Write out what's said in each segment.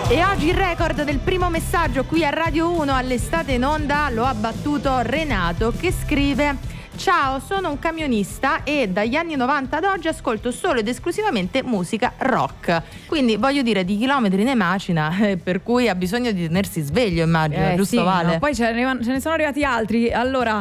E oggi il record del primo messaggio qui a Radio 1 all'estate in onda lo ha battuto Renato, che scrive: ciao, sono un camionista e dagli anni 90 ad oggi ascolto solo ed esclusivamente musica rock. Quindi voglio dire, di chilometri ne macina, per cui ha bisogno di tenersi sveglio, immagino, giusto, sì, Vale? No, poi ce ne sono arrivati altri. Allora,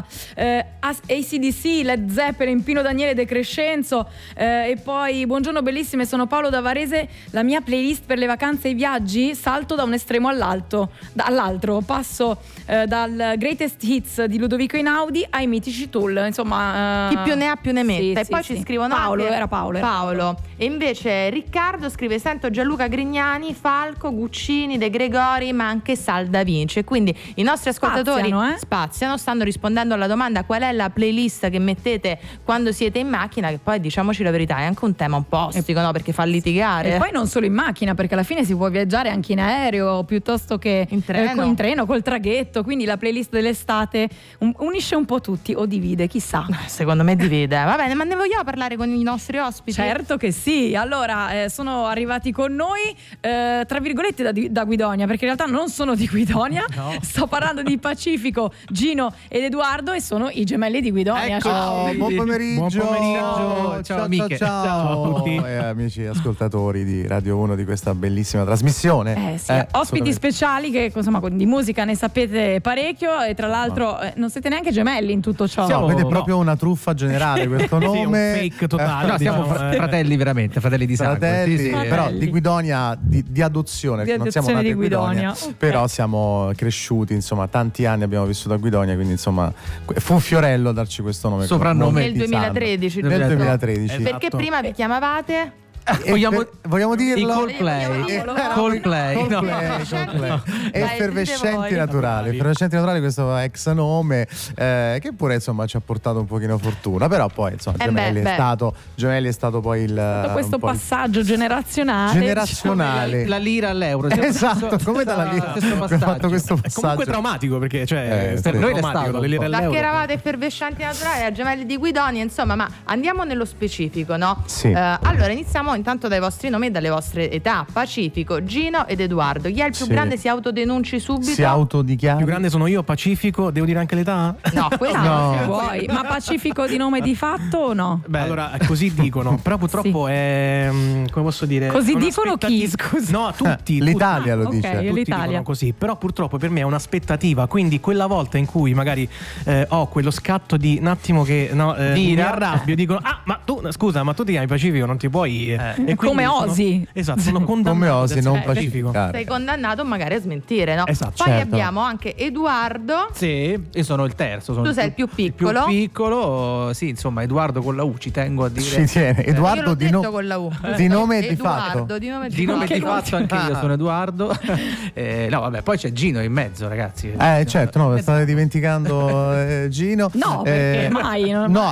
AC/DC, Led Zeppelin, Pino Daniele, De Crescenzo, e poi buongiorno bellissime, sono Paolo da Varese. La mia playlist per le vacanze e i viaggi, salto da un estremo all'altro, passo dal Greatest Hits di Ludovico Einaudi ai mitici Tool. Insomma, chi più ne ha più ne metta. Sì, e poi sì, ci scrivono Paolo, anche era Paolo. E invece Riccardo scrive: sento Gianluca Grignani, Falco, Guccini, De Gregori, ma anche Sal Da Vinci. Quindi i nostri ascoltatori spaziano, stanno rispondendo alla domanda: qual è la playlist che mettete quando siete in macchina? Che poi, diciamoci la verità, è anche un tema un po' ostico, no? Perché fa litigare. E poi non solo in macchina, perché alla fine si può viaggiare anche in aereo piuttosto che in treno, col traghetto. Quindi la playlist dell'estate unisce un po' tutti, o divide, chissà. Secondo me divide. Va bene, ma ne vogliamo parlare con i nostri ospiti? Certo che sì. Allora, sono arrivati con noi tra virgolette da Guidonia, perché in realtà non sono di Guidonia. No. Sto parlando di Pacifico, Gino ed Edoardo, e sono i gemelli di Guidonia. Ecco. Ciao. Buon pomeriggio. Buon pomeriggio. Ciao amiche. Ciao a tutti. Amici ascoltatori di Radio 1 di questa bellissima trasmissione. Sì. Ospiti speciali che insomma di musica ne sapete parecchio, e tra l'altro non siete neanche gemelli in tutto ciò. È proprio una truffa generale questo nome. Sì, un fake totale. No, siamo fratelli veramente, fratelli di sangue. Sì. Però di Guidonia, di adozione, non siamo nati a Guidonia, okay. Però siamo cresciuti, insomma, tanti anni abbiamo vissuto a Guidonia, quindi insomma fu un fiorello darci questo nome. Soprannome nel 2013. Nel 2013. Esatto. Perché prima vi chiamavate? Vogliamo dirlo? Coldplay. Effervescenti naturale, questo ex nome che pure insomma ci ha portato un pochino fortuna, però poi insomma Gemelli è stato poi il questo passaggio generazionale, la lira all'euro. Esatto, come dalla lira abbiamo fatto questo passaggio. È comunque traumatico, perché per noi è stato dalle lire all'euro. Da che eravate effervescenti naturali a Gemelli di Guidonia, insomma, ma andiamo nello specifico, no? Sì. Allora iniziamo intanto dai vostri nomi e dalle vostre età. Pacifico, Gino ed Edoardo. Chi è il più grande? Si autodenunci subito. Si autodichiara. Più grande sono io. Pacifico, devo dire anche l'età? No, questo no. Se vuoi. Ma Pacifico di nome di fatto o no? Beh, allora così dicono, però purtroppo è, come posso dire, così dicono chi, scusa? No, tutti. L'Italia lo dice. Tutti l'Italia dicono così, però purtroppo per me è un'aspettativa, quindi quella volta in cui magari ho quello scatto di un attimo che mi arrabbio, dicono: "Ah, ma tu scusa, ma tu ti chiami Pacifico, non ti puoi e come Osi". Esatto, sono condannato come Osi, non Pacifico. Sei condannato magari a smentire, no? Esatto. Poi certo. abbiamo anche Edoardo. Sì, io sono il terzo. Tu sei il più piccolo. Il più piccolo, sì, insomma, Edoardo con la U, ci tengo a dire. Ci tiene. Edoardo io l'ho detto con la U. di nome e di fatto. Di nome di fatto anche io sono Edoardo. No, vabbè, poi c'è Gino in mezzo, ragazzi. Certo, no, state dimenticando Gino. No, perché mai? No,